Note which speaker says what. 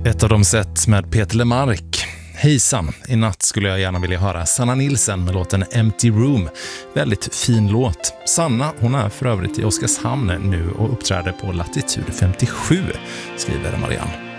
Speaker 1: Ett av dem sett med Peter Lemark. Hejsan, i natt skulle jag gärna vilja höra Sanna Nilsson med låten Empty Room. Väldigt fin låt. Sanna, hon är för övrigt i Oskarshamn nu och uppträder på Latitud 57, skriver Marianne.